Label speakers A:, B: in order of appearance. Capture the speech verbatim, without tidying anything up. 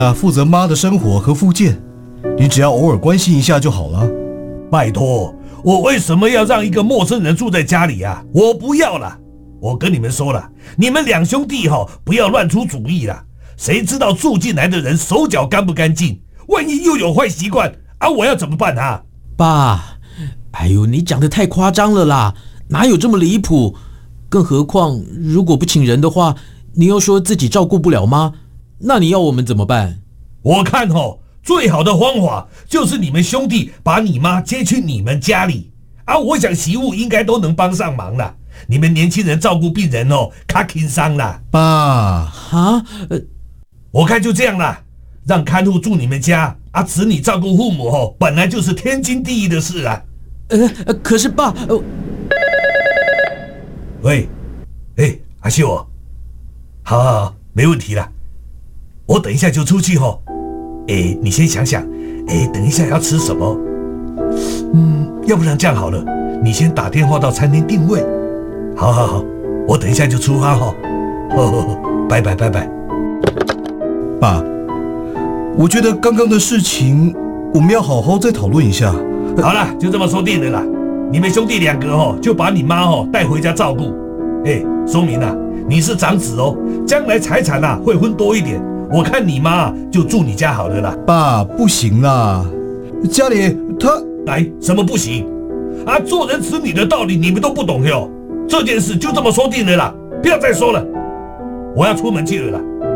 A: 啊，负责妈的生活和复健，你只要偶尔关心一下就好了。
B: 拜托，我为什么要让一个陌生人住在家里啊？我不要了。我跟你们说了，你们两兄弟哈、哦，不要乱出主意了。谁知道住进来的人手脚干不干净？万一又有坏习惯啊，我要怎么办啊？
C: 爸，哎呦，你讲得太夸张了啦，哪有这么离谱？更何况，如果不请人的话，你又说自己照顾不了妈，那你要我们怎么办？
B: 我看哦，最好的方法就是你们兄弟把你妈接去你们家里啊！我想媳妇应该都能帮上忙了。你们年轻人照顾病人哦，卡轻伤啦。
A: 爸，
C: 啊，呃，
B: 我看就这样啦，让看护住你们家啊，子女照顾父母哦，本来就是天经地义的事啊。
C: 呃，呃可是爸，呃，
B: 喂，哎，阿秀哦，好好好，没问题了，我等一下就出去哦。哎，你先想想，哎，等一下要吃什么？嗯，要不然这样好了，你先打电话到餐厅定位。好好好，我等一下就出发哈。呵呵呵，拜拜拜拜。
A: 爸，我觉得刚刚的事情我们要好好再讨论一下。
B: 好了，就这么说定了啦。你们兄弟两个哦，就把你妈哦带回家照顾。哎，说明啊，你是长子哦，将来财产啊会分多一点。我看你妈就住你家好了啦。
A: 爸，不行啦，家里他
B: 来什么不行啊？做人子女的道理你们都不懂哟。这件事就这么说定了啦，不要再说了，我要出门去了啦。